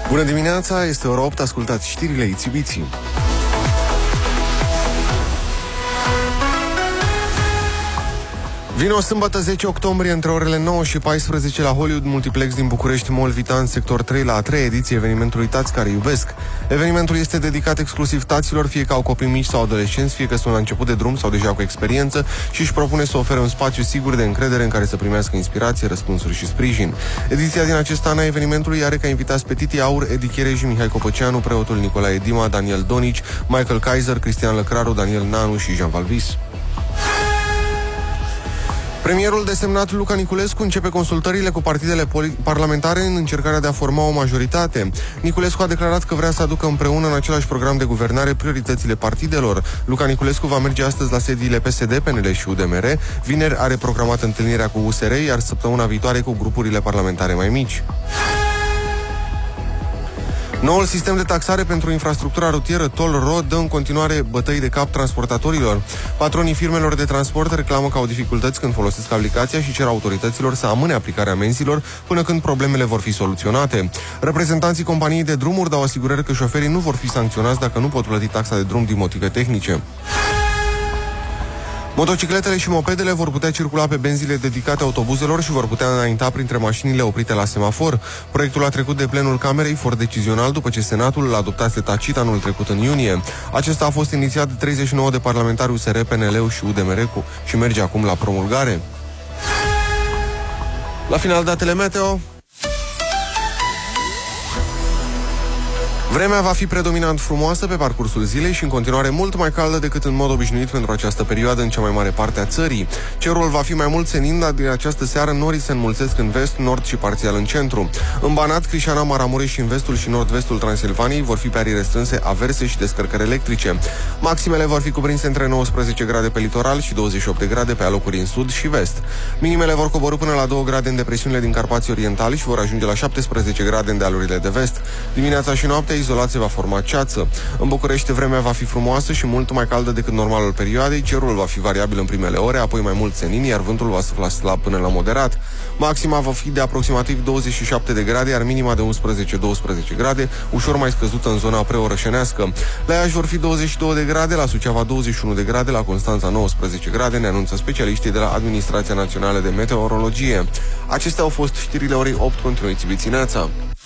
Bună dimineața, este ora 8, ascultați știrile Ițibiții. Vine o sâmbătă 10 octombrie între orele 9 și 14 la Hollywood Multiplex din București, Mall Vitan, sector 3, la a treia ediție evenimentului Tați care iubesc. Evenimentul este dedicat exclusiv taților, fie că au copii mici sau adolescenți, fie că sunt la început de drum sau deja cu experiență și își propune să ofere un spațiu sigur de încredere în care să primească inspirație, răspunsuri și sprijin. Ediția din acest an a evenimentului are ca invitați pe Titi Aur, Edi Chereji, Mihai Copăceanu, preotul Nicolae Dima, Daniel Donici, Michael Kaiser, Cristian Lăcraru, Daniel Nanu și Jean Valvis. Premierul desemnat Luca Niculescu începe consultările cu partidele parlamentare în încercarea de a forma o majoritate. Niculescu a declarat că vrea să aducă împreună în același program de guvernare prioritățile partidelor. Luca Niculescu va merge astăzi la sediile PSD, PNL și UDMR. Vineri are programat întâlnirea cu USR, iar săptămâna viitoare cu grupurile parlamentare mai mici. Noul sistem de taxare pentru infrastructura rutieră Toll Road dă în continuare bătăi de cap transportatorilor. Patronii firmelor de transport reclamă că au dificultăți când folosesc aplicația și cer autorităților să amâne aplicarea amenzilor până când problemele vor fi soluționate. Reprezentanții companiei de drumuri dau asigurări că șoferii nu vor fi sancționați dacă nu pot plăti taxa de drum din motive tehnice. Motocicletele și mopedele vor putea circula pe benzile dedicate autobuzelor și vor putea înainta printre mașinile oprite la semafor. Proiectul a trecut de plenul Camerei for decizional după ce Senatul l-a adoptat tacit anul trecut în iunie. Acesta a fost inițiat de 39 de parlamentari USR, PNL și UDMR și merge acum la promulgare. La final, datele meteo. Vremea va fi predominant frumoasă pe parcursul zilei și în continuare mult mai caldă decât în mod obișnuit pentru această perioadă în cea mai mare parte a țării. Cerul va fi mai mult senin, dar din această seară norii se înmulțesc în vest, nord și parțial în centru. În Banat, Crișana, Maramureș și în vestul și nord-vestul Transilvaniei vor fi pe arii restrânse averse și descărcări electrice. Maximele vor fi cuprinse între 19 grade pe litoral și 28 de grade pe alocuri în sud și vest. Minimele vor coborî până la 2 grade în depresiunile din Carpații Orientali și vor ajunge la 17 grade în dealurile de vest. Dimineața și noaptea izolat se va forma ceață. În București vremea va fi frumoasă și mult mai caldă decât normalul perioadei, cerul va fi variabil în primele ore, apoi mai mult senin, iar vântul va sufla slab până la moderat. Maxima va fi de aproximativ 27 de grade, iar minima de 11-12 grade, ușor mai scăzută în zona preorășenească. La Iași vor fi 22 de grade, la Suceava 21 de grade, la Constanța 19 grade, ne anunță specialiștii de la Administrația Națională de Meteorologie. Acestea au fost știrile orei 8, continuă Ițibițineața.